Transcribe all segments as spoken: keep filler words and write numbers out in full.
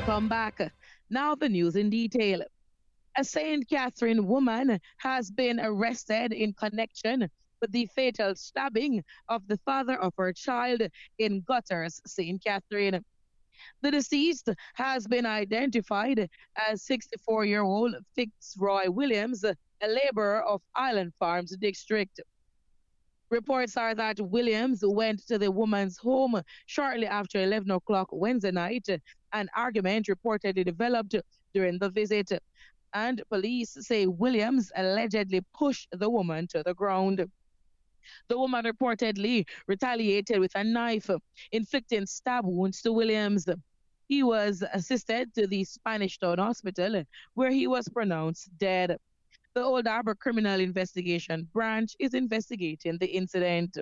welcome back. Now, the news in detail. A Saint Catherine woman has been arrested in connection with the fatal stabbing of the father of her child in Gutters, Saint Catherine. The deceased has been identified as sixty-four year old Fitzroy Williams, a laborer of Island Farms District. Reports are that Williams went to the woman's home shortly after eleven o'clock Wednesday night. An argument reportedly developed during the visit, and police say Williams allegedly pushed the woman to the ground. The woman reportedly retaliated with a knife, inflicting stab wounds to Williams. He was assisted to the Spanish Town Hospital, where he was pronounced dead. The Old Harbor Criminal Investigation Branch is investigating the incident.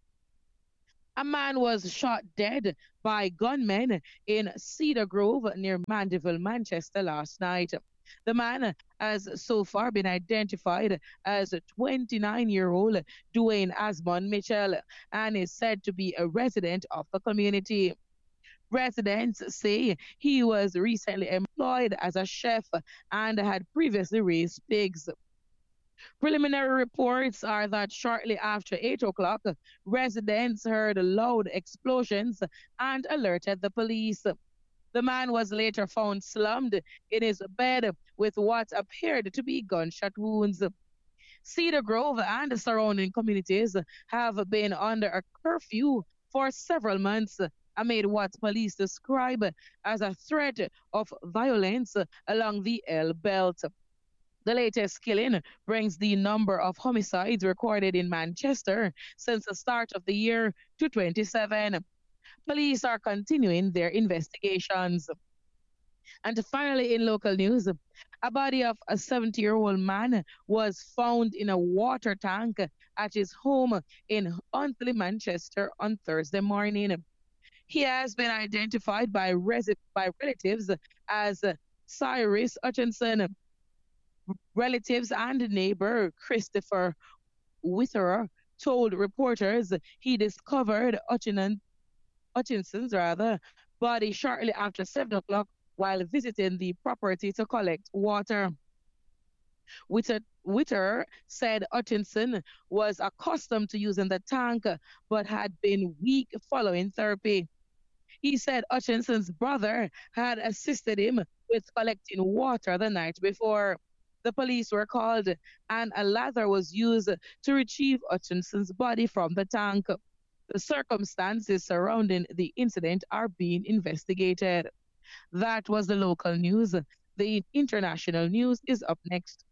A man was shot dead by gunmen in Cedar Grove near Mandeville, Manchester last night. The man has so far been identified as twenty-nine year old Dwayne Asmond Mitchell and is said to be a resident of the community. Residents say he was recently employed as a chef and had previously raised pigs. Preliminary reports are that shortly after eight o'clock, residents heard loud explosions and alerted the police. The man was later found slumped in his bed with what appeared to be gunshot wounds. Cedar Grove and the surrounding communities have been under a curfew for several months amid what police describe as a threat of violence along the L Belt. The latest killing brings the number of homicides recorded in Manchester since the start of the year to twenty-seven. Police are continuing their investigations. And finally, in local news, a body of a seventy year old man was found in a water tank at his home in Huntly, Manchester on Thursday morning. He has been identified by, resi- by relatives as Cyrus Hutchinson. Relatives and neighbor Christopher Witherer told reporters he discovered Hutchinson, Hutchinson's rather body shortly after seven o'clock while visiting the property to collect water. Witter, Witter said Hutchinson was accustomed to using the tank but had been weak following therapy. He said Hutchinson's brother had assisted him with collecting water the night before. The police were called and a ladder was used to retrieve Hutchinson's body from the tank. The circumstances surrounding the incident are being investigated. That was the local news. The international news is up next.